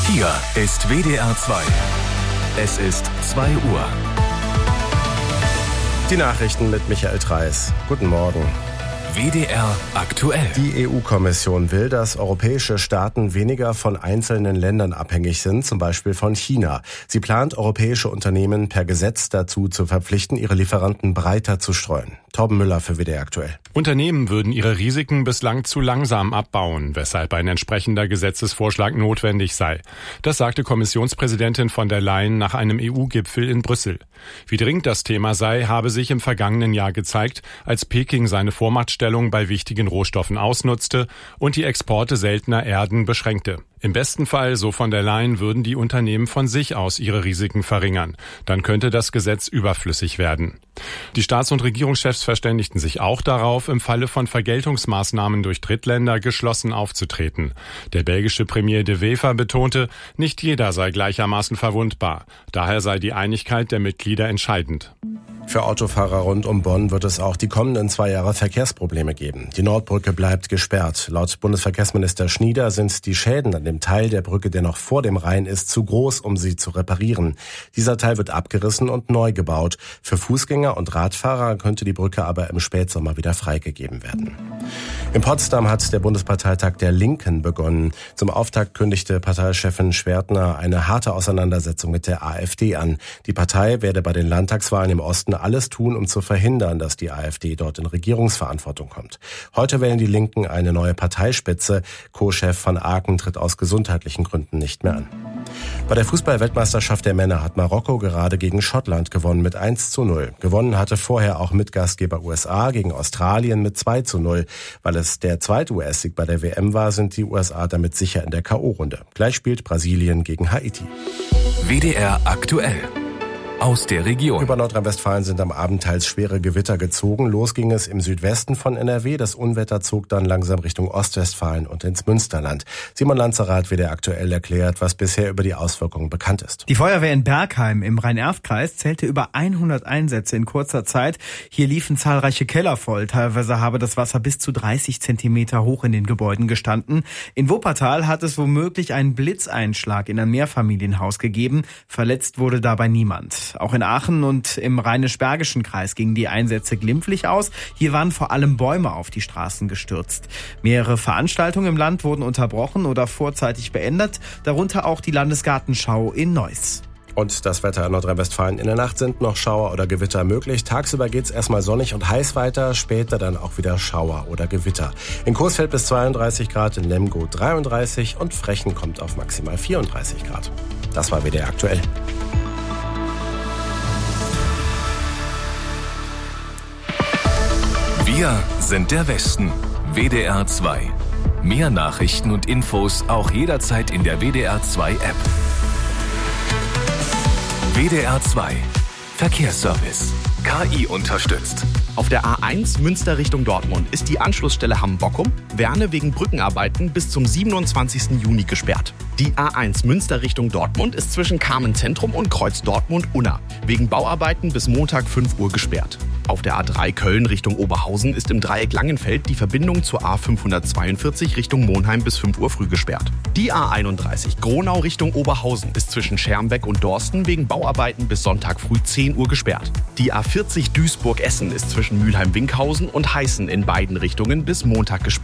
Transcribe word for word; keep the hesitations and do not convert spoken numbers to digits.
Hier ist W D R zwei. Es ist zwei Uhr. Die Nachrichten mit Michael Treis. Guten Morgen. W D R aktuell. Die E U-Kommission will, dass europäische Staaten weniger von einzelnen Ländern abhängig sind, zum Beispiel von China. Sie plant, europäische Unternehmen per Gesetz dazu zu verpflichten, ihre Lieferanten breiter zu streuen. Torben Müller für W D R aktuell. Unternehmen würden ihre Risiken bislang zu langsam abbauen, weshalb ein entsprechender Gesetzesvorschlag notwendig sei. Das sagte Kommissionspräsidentin von der Leyen nach einem E U-Gipfel in Brüssel. Wie dringend das Thema sei, habe sich im vergangenen Jahr gezeigt, als Peking seine Vormachtstellung bei wichtigen Rohstoffen ausnutzte und die Exporte seltener Erden beschränkte. Im besten Fall, so von der Leyen, würden die Unternehmen von sich aus ihre Risiken verringern. Dann könnte das Gesetz überflüssig werden. Die Staats- und Regierungschefs verständigten sich auch darauf, im Falle von Vergeltungsmaßnahmen durch Drittländer geschlossen aufzutreten. Der belgische Premier De Wever betonte, nicht jeder sei gleichermaßen verwundbar. Daher sei die Einigkeit der Mitglieder entscheidend. Für Autofahrer rund um Bonn wird es auch die kommenden zwei Jahre Verkehrsprobleme geben. Die Nordbrücke bleibt gesperrt. Laut Bundesverkehrsminister Schnieder sind die Schäden an dem Teil der Brücke, der noch vor dem Rhein ist, zu groß, um sie zu reparieren. Dieser Teil wird abgerissen und neu gebaut. Für Fußgänger und Radfahrer könnte die Brücke aber im Spätsommer wieder freigegeben werden. In Potsdam hat der Bundesparteitag der Linken begonnen. Zum Auftakt kündigte Parteichefin Schwertner eine harte Auseinandersetzung mit der AfD an. Die Partei werde bei den Landtagswahlen im Osten alles tun, um zu verhindern, dass die AfD dort in Regierungsverantwortung kommt. Heute wählen die Linken eine neue Parteispitze. Co-Chef van Aken tritt aus gesundheitlichen Gründen nicht mehr an. Bei der Fußball-Weltmeisterschaft der Männer hat Marokko gerade gegen Schottland gewonnen mit eins zu null. Gewonnen hatte vorher auch Mitgastgeber U S A gegen Australien mit zwei zu null. Weil es der zweite U S-Sieg bei der W M war, sind die U S A damit sicher in der K O-Runde. Gleich spielt Brasilien gegen Haiti. W D R aktuell. Aus der Region. Über Nordrhein-Westfalen sind am Abend teils schwere Gewitter gezogen. Los ging es im Südwesten von N R W. Das Unwetter zog dann langsam Richtung Ostwestfalen und ins Münsterland. Simon Lanzerath, W D R aktuell, erklärt, was bisher über die Auswirkungen bekannt ist. Die Feuerwehr in Bergheim im Rhein-Erft-Kreis zählte über hundert Einsätze in kurzer Zeit. Hier liefen zahlreiche Keller voll. Teilweise habe das Wasser bis zu dreißig Zentimeter hoch in den Gebäuden gestanden. In Wuppertal hat es womöglich einen Blitzeinschlag in ein Mehrfamilienhaus gegeben. Verletzt wurde dabei niemand. Auch in Aachen und im Rheinisch-Bergischen Kreis gingen die Einsätze glimpflich aus. Hier waren vor allem Bäume auf die Straßen gestürzt. Mehrere Veranstaltungen im Land wurden unterbrochen oder vorzeitig beendet, darunter auch die Landesgartenschau in Neuss. Und das Wetter in Nordrhein-Westfalen. In der Nacht sind noch Schauer oder Gewitter möglich. Tagsüber geht's erstmal sonnig und heiß weiter, später dann auch wieder Schauer oder Gewitter. In Coesfeld bis zweiunddreißig Grad, in Lemgo dreiunddreißig und Frechen kommt auf maximal vierunddreißig Grad. Das war W D R aktuell. Wir sind der Westen. W D R zwei. Mehr Nachrichten und Infos auch jederzeit in der W D R zwei App. W D R zwei. Verkehrsservice. K I unterstützt. Auf der A eins Münster Richtung Dortmund ist die Anschlussstelle Hamm-Bockum, Werne wegen Brückenarbeiten bis zum siebenundzwanzigsten Juni gesperrt. Die A eins Münster Richtung Dortmund ist zwischen Kamen Zentrum und Kreuz Dortmund-Unna wegen Bauarbeiten bis Montag fünf Uhr gesperrt. Auf der A drei Köln Richtung Oberhausen ist im Dreieck Langenfeld die Verbindung zur A fünfhundertzweiundvierzig Richtung Monheim bis fünf Uhr früh gesperrt. Die A einunddreißig Gronau Richtung Oberhausen ist zwischen Schermbeck und Dorsten wegen Bauarbeiten bis Sonntag früh zehn Uhr gesperrt. Die A vierzig Duisburg-Essen ist zwischen Mülheim-Winkhausen und Heißen in beiden Richtungen bis Montag gesperrt.